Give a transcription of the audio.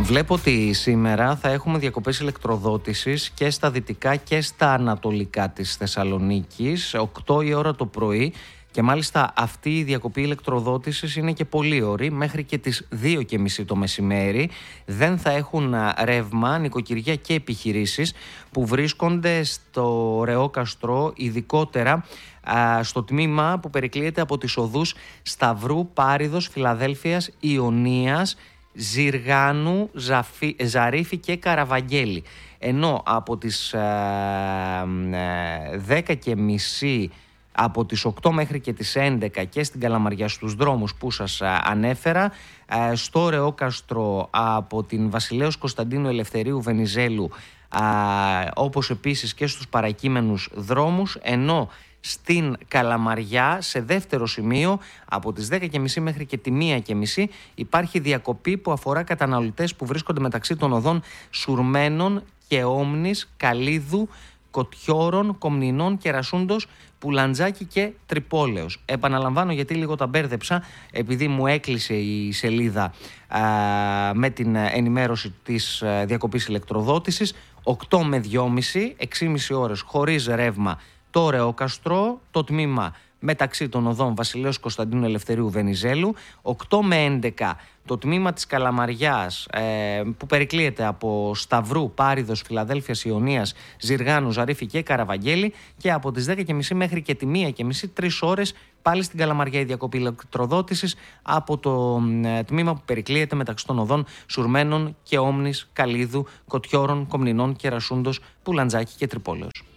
Βλέπω ότι σήμερα θα έχουμε διακοπές ηλεκτροδότησης και στα δυτικά και στα ανατολικά της Θεσσαλονίκης, 8 η ώρα το πρωί, και μάλιστα αυτή η διακοπή ηλεκτροδότησης είναι και πολύ ωρή, μέχρι και τις 2:30 το μεσημέρι. Δεν θα έχουν ρεύμα νοικοκυριά και επιχειρήσεις που βρίσκονται στο Ρεόκαστρο, ειδικότερα στο τμήμα που περικλείεται από τις οδούς Σταυρού, Πάριδος, Φιλαδέλφειας, Ιωνίας, Ζυργάνου, Ζαρίφη και Καραβαγγέλη. Ενώ από τις 10:30, από τις 8 μέχρι και τις 11 και στην Καλαμαριά στους δρόμους που σας ανέφερα, στο Ρεόκαστρο από την Βασιλέως Κωνσταντίνου Ελευθερίου Βενιζέλου, όπως επίσης και στους παρακείμενους δρόμους, ενώ στην Καλαμαριά, σε δεύτερο σημείο, από τις 10:30 μέχρι και τη 1:30 υπάρχει διακοπή που αφορά καταναλωτές που βρίσκονται μεταξύ των οδών Σουρμένων και Όμνης, Καλίδου, Κοτιώρων, Κομνηνών, Κερασούντος, Πουλαντζάκη και Τρυπόλεως. Επαναλαμβάνω γιατί λίγο τα μπέρδεψα, επειδή μου έκλεισε η σελίδα με την ενημέρωση της διακοπής ηλεκτροδότησης. 8 με 2:30, 6,5 ώρες χωρίς ρεύμα το Ρεόκαστρο, το τμήμα μεταξύ των οδών Βασιλέως Κωνσταντίνου Ελευθερίου Βενιζέλου. 8 με 11 το τμήμα της Καλαμαριάς, που περικλείεται από Σταυρού, Πάριδος, Φιλαδέλφειας, Ιωνίας, Ζυργάνου, Ζαρίφη και Καραβαγγέλη, και από τις 10:30 μέχρι και τη 1:30, 3 ώρες πάλι στην Καλαμαριά η διακοπή ηλεκτροδότησης από το τμήμα που περικλείεται μεταξύ των οδών Σουρμένων και Όμνης, Καλίδου, Κοτιώρων, Κομνηνών, Κερασούντος, Πουλαντζάκη και Τρυπόλεως.